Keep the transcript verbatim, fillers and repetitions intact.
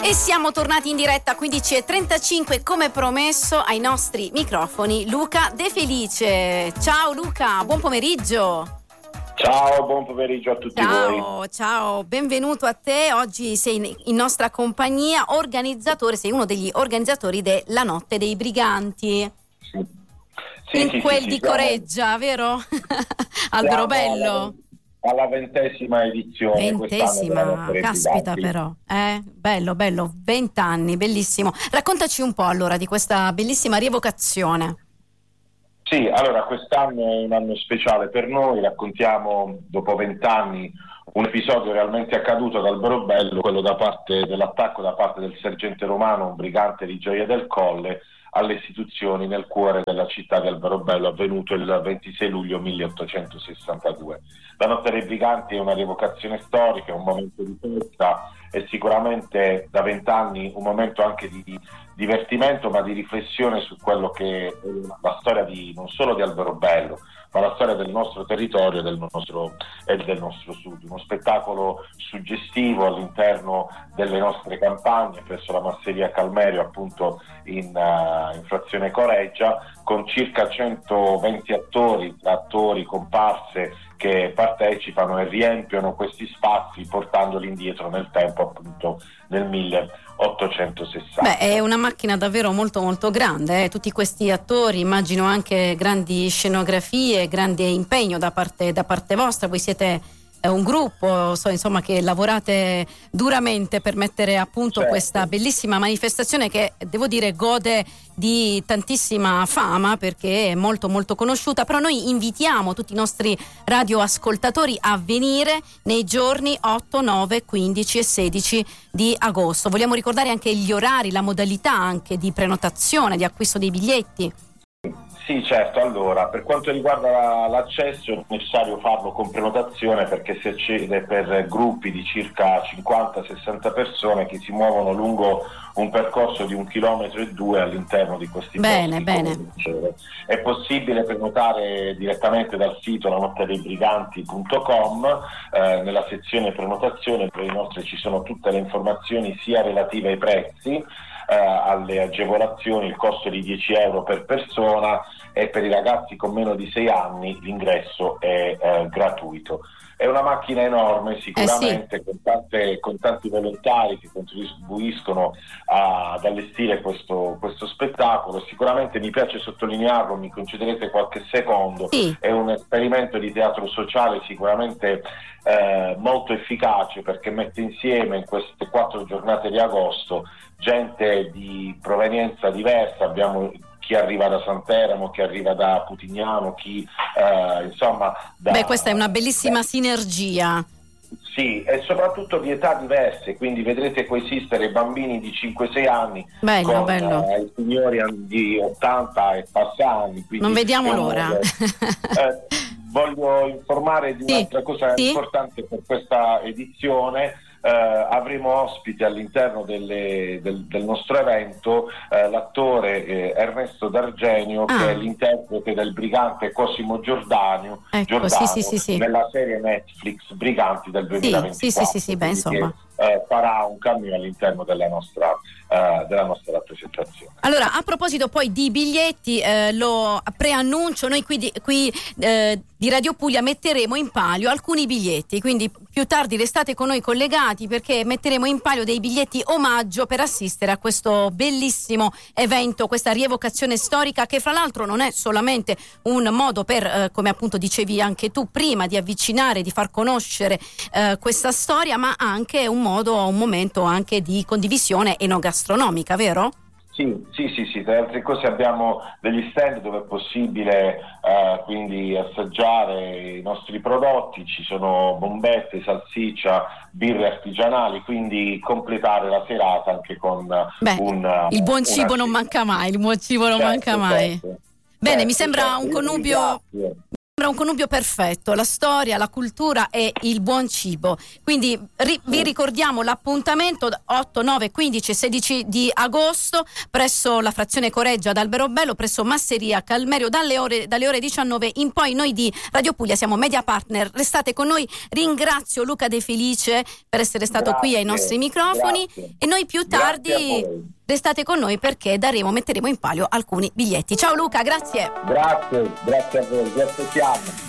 E siamo tornati in diretta a quindici e trentacinque come promesso ai nostri microfoni Luca De Felice. Ciao Luca, buon pomeriggio. Ciao, buon pomeriggio a tutti ciao, voi. Ciao, ciao, benvenuto a te. Oggi sei in, in nostra compagnia, organizzatore, sei uno degli organizzatori della Notte dei Briganti. Sì. Sì, in sì, quel sì, di sì, Coreggia, vero? Alberobello. Alla ventesima edizione. Ventesima, caspita però, eh? Bello, bello, vent'anni, bellissimo. Raccontaci un po' allora di questa bellissima rievocazione. Sì, allora quest'anno è un anno speciale per noi, raccontiamo dopo vent'anni un episodio realmente accaduto ad Alberobello, quello da parte dell'attacco da parte del sergente romano, un brigante di Gioia del Colle, alle istituzioni nel cuore della città di Alberobello, avvenuto il ventisei luglio milleottocentosessantadue. La Notte dei Briganti è una rievocazione storica, un momento di festa e sicuramente da vent'anni un momento anche di divertimento, ma di riflessione su quello che è la storia di, non solo di Alberobello, ma la storia del nostro territorio del nostro, e del nostro sud. Uno spettacolo suggestivo all'interno delle nostre campagne presso la masseria Calmerio, appunto in, uh, in frazione Coreggia, con circa centoventi attori, attori, comparse che partecipano e riempiono questi spazi portandoli indietro nel tempo, appunto nel milleottocentosessanta. Beh, è una macchina davvero molto molto grande, eh? Tutti questi attori, immagino anche grandi scenografie, grande impegno da parte, da parte vostra. Voi siete eh, un gruppo, so, insomma, che lavorate duramente per mettere a punto certo. questa bellissima manifestazione che, devo dire, gode di tantissima fama perché è molto molto conosciuta, però noi invitiamo tutti i nostri radioascoltatori a venire nei giorni otto, nove, quindici e sedici di agosto. Vogliamo ricordare anche gli orari, la modalità anche di prenotazione, di acquisto dei biglietti? Sì, certo. Allora, per quanto riguarda l'accesso è necessario farlo con prenotazione perché si accede per gruppi di circa cinquanta sessanta persone che si muovono lungo un percorso di un chilometro e due all'interno di questi bene, posti. Bene. È possibile prenotare direttamente dal sito la notte dei briganti punto com, eh, nella sezione prenotazione per i nostri ci sono tutte le informazioni sia relative ai prezzi, Uh, alle agevolazioni, il costo di dieci euro per persona e per i ragazzi con meno di sei anni l'ingresso è uh, gratuito. È una macchina enorme sicuramente, eh sì. con, tante, con tanti volontari che contribuiscono a, ad allestire questo, questo spettacolo. Sicuramente mi piace sottolinearlo, mi concederete qualche secondo, sì. È un esperimento di teatro sociale sicuramente eh, molto efficace perché mette insieme in queste quattro giornate di agosto gente di provenienza diversa. Abbiamo chi arriva da Santeramo, chi arriva da Putignano, chi eh, insomma da... Beh, questa è una bellissima beh, sinergia. Sì, e soprattutto di età diverse, quindi vedrete coesistere bambini di cinque sei anni bello, con bello. Eh, i signori di ottanta e passa anni. Non vediamo l'ora. eh, voglio informare di un'altra sì, cosa sì. importante per questa edizione. Uh, avremo ospite all'interno delle, del, del nostro evento uh, l'attore eh, Ernesto D'Argenio, ah. che è l'interprete del brigante Cosimo Giordano, ecco, Giordano sì, sì, sì, nella serie Netflix Briganti del duemilaventiquattro. Sì, sì, sì, sì, beh, insomma. Che, uh, farà un cammino all'interno della nostra, uh, della nostra rappresentazione. Allora, a proposito poi di biglietti, eh, lo preannuncio, noi qui, di, qui eh, di Radio Puglia metteremo in palio alcuni biglietti, quindi più tardi restate con noi collegati perché metteremo in palio dei biglietti omaggio per assistere a questo bellissimo evento, questa rievocazione storica che fra l'altro non è solamente un modo per, eh, come appunto dicevi anche tu prima, di avvicinare, di far conoscere eh, questa storia, ma anche un modo, un momento anche di condivisione enogastronomica, vero? Sì, sì, sì, sì, tra le altre cose abbiamo degli stand dove è possibile eh, quindi assaggiare i nostri prodotti, ci sono bombette, salsiccia, birre artigianali, quindi completare la serata anche con Beh, un... il buon cibo una... non manca mai, il buon cibo non certo, manca mai. certo, Bene, certo, mi sembra certo, un connubio... sembra un connubio perfetto, la storia, la cultura e il buon cibo. Quindi ri- vi ricordiamo l'appuntamento otto, nove, quindici e sedici di agosto presso la frazione Coreggia ad Alberobello, presso Masseria Calmerio, dalle ore, dalle ore diciannove in poi. Noi di Radio Puglia siamo media partner, restate con noi. Ringrazio Luca De Felice per essere stato Grazie, qui ai nostri microfoni, grazie. e noi più tardi restate con noi perché daremo, metteremo in palio alcuni biglietti. Ciao Luca, grazie. Grazie, grazie a voi, vi aspettiamo.